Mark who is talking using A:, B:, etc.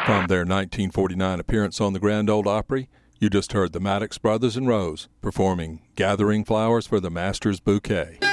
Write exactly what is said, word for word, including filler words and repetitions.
A: From their nineteen forty-nine appearance on the Grand Ole Opry, you just heard the Maddox Brothers and Rose performing Gathering Flowers for the Master's Bouquet.